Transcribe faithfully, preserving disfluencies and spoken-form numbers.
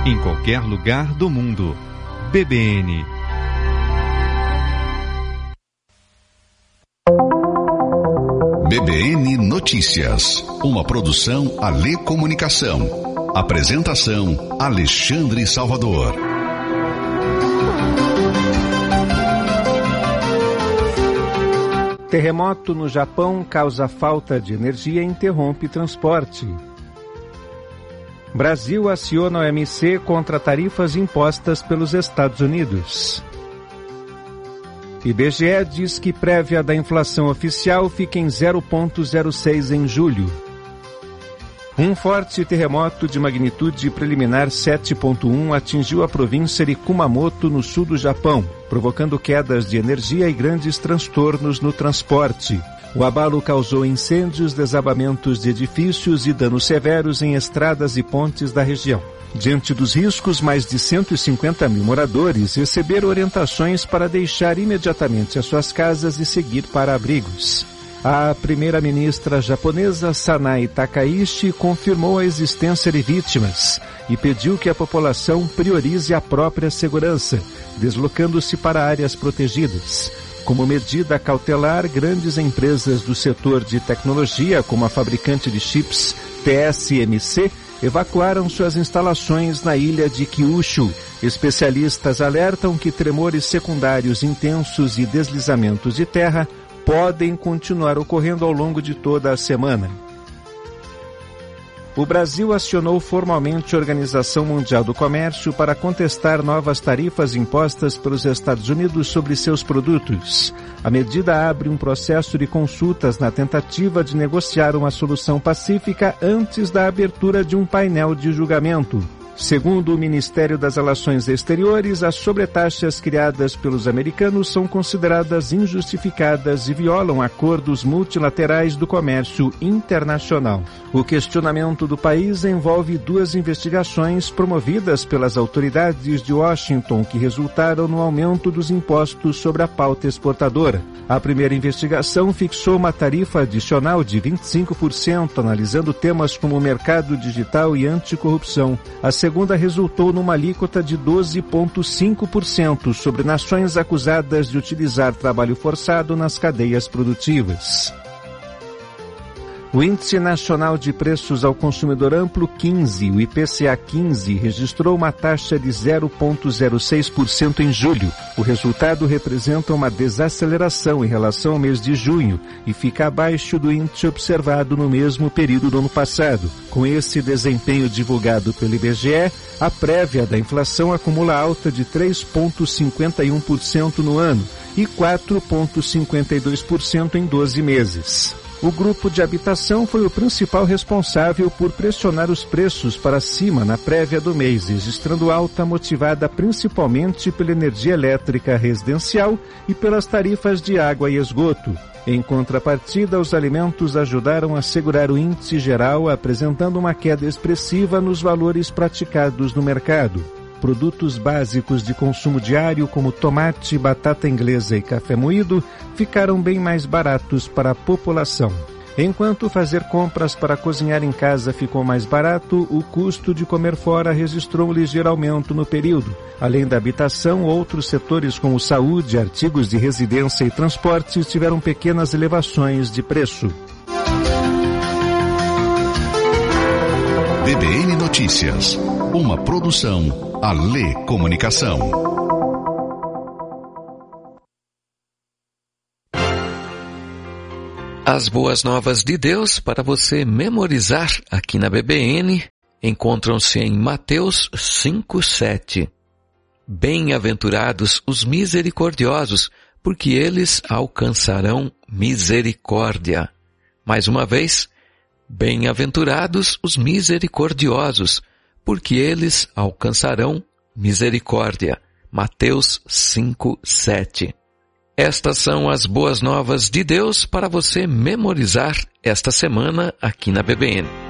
em qualquer lugar do mundo. B B N. B B N Notícias, uma produção Alê Comunicação. Apresentação Alexandre Salvador. Terremoto no Japão causa falta de energia e interrompe transporte. Brasil aciona o O M C contra tarifas impostas pelos Estados Unidos. I B G E diz que prévia da inflação oficial fica em zero vírgula zero seis em julho. Um forte terremoto de magnitude preliminar sete vírgula um atingiu a província de Kumamoto, no sul do Japão, provocando quedas de energia e grandes transtornos no transporte. O abalo causou incêndios, desabamentos de edifícios e danos severos em estradas e pontes da região. Diante dos riscos, mais de cento e cinquenta mil moradores receberam orientações para deixar imediatamente as suas casas e seguir para abrigos. A primeira-ministra japonesa Sanae Takaichi confirmou a existência de vítimas e pediu que a população priorize a própria segurança, deslocando-se para áreas protegidas. Como medida cautelar, grandes empresas do setor de tecnologia, como a fabricante de chips T S M C, evacuaram suas instalações na ilha de Kyushu. Especialistas alertam que tremores secundários intensos e deslizamentos de terra podem continuar ocorrendo ao longo de toda a semana. O Brasil acionou formalmente a Organização Mundial do Comércio para contestar novas tarifas impostas pelos Estados Unidos sobre seus produtos. A medida abre um processo de consultas na tentativa de negociar uma solução pacífica antes da abertura de um painel de julgamento. Segundo o Ministério das Relações Exteriores, as sobretaxas criadas pelos americanos são consideradas injustificadas e violam acordos multilaterais do comércio internacional. O questionamento do país envolve duas investigações promovidas pelas autoridades de Washington que resultaram no aumento dos impostos sobre a pauta exportadora. A primeira investigação fixou uma tarifa adicional de vinte e cinco por cento, analisando temas como mercado digital e anticorrupção. A segunda resultou numa alíquota de doze vírgula cinco por cento sobre nações acusadas de utilizar trabalho forçado nas cadeias produtivas. O Índice Nacional de Preços ao Consumidor Amplo quinze, o I P C A quinze, registrou uma taxa de zero vírgula zero seis por cento em julho. O resultado representa uma desaceleração em relação ao mês de junho e fica abaixo do índice observado no mesmo período do ano passado. Com esse desempenho divulgado pelo I B G E, a prévia da inflação acumula alta de três vírgula cinquenta e um por cento no ano e quatro vírgula cinquenta e dois por cento em doze meses. O grupo de habitação foi o principal responsável por pressionar os preços para cima na prévia do mês, registrando alta motivada principalmente pela energia elétrica residencial e pelas tarifas de água e esgoto. Em contrapartida, os alimentos ajudaram a segurar o índice geral, apresentando uma queda expressiva nos valores praticados no mercado. Produtos básicos de consumo diário, como tomate, batata inglesa e café moído, ficaram bem mais baratos para a população. Enquanto fazer compras para cozinhar em casa ficou mais barato, o custo de comer fora registrou um ligeiro aumento no período. Além da habitação, outros setores como saúde, artigos de residência e transportes tiveram pequenas elevações de preço. B B N Notícias, uma produção Alê Comunicação. As boas novas de Deus para você memorizar aqui na B B N encontram-se em Mateus cinco, sete. Bem-aventurados os misericordiosos, porque eles alcançarão misericórdia. Mais uma vez, bem-aventurados os misericordiosos, porque eles alcançarão misericórdia. Mateus cinco, sete. Estas são as boas novas de Deus para você memorizar esta semana aqui na B B N.